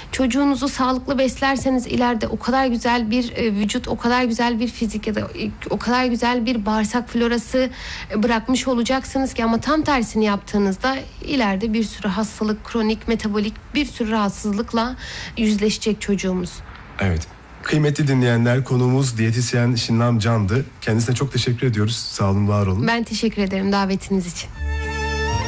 Çocuğunuzu sağlıklı beslerseniz ileride o kadar güzel bir vücut, o kadar güzel bir fizik ya da o kadar güzel bir bağırsak florası bırakmış olacaksınız ki, ama tam tersini yaptığınızda ileride bir sürü hastalık, kronik, metabolik bir sürü rahatsızlıkla yüzleşecek çocuğumuz. Evet. Kıymetli dinleyenler, konuğumuz diyetisyen Şinam Can'dı. Kendisine çok teşekkür ediyoruz. Sağ olun, var olun. Ben teşekkür ederim davetiniz için.